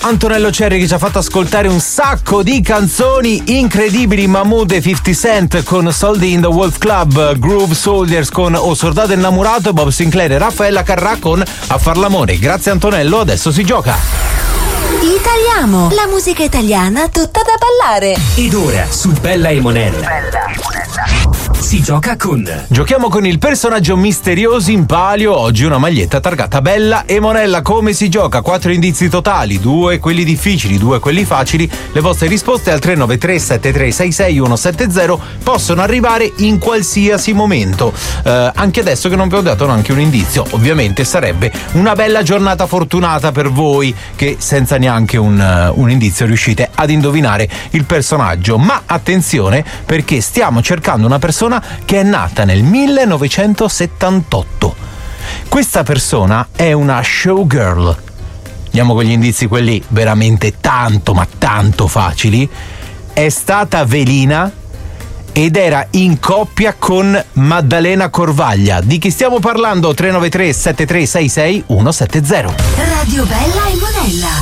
Antonello Cerri che ci ha fatto ascoltare un sacco di canzoni incredibili. Mahmood e 50 Cent con Soldi in the Wolf Club, Groove Soldiers con O Soldato Innamorato, Bob Sinclair e Raffaella Carrà con A far l'amore. Grazie Antonello, adesso si gioca. Italiamo, la musica italiana tutta da ballare. Ed ora su Bella e Monella si gioca con... Giochiamo con il personaggio misterioso in palio. Oggi una maglietta targata Bella e Monella. Come si gioca? 4 indizi totali, 2 quelli difficili, 2 quelli facili. Le vostre risposte al 393 7366 170 possono arrivare in qualsiasi momento. Anche adesso che non vi ho dato neanche un indizio. Ovviamente sarebbe una bella giornata fortunata per voi che senza neanche un indizio riuscite ad indovinare il personaggio. Ma attenzione, perché stiamo cercando una persona che è nata nel 1978. Questa persona è una showgirl. Andiamo con gli indizi, quelli veramente tanto ma tanto facili. È stata velina ed era in coppia con Maddalena Corvaglia. Di chi stiamo parlando? 393 7366 170. Radio Bella e Monella.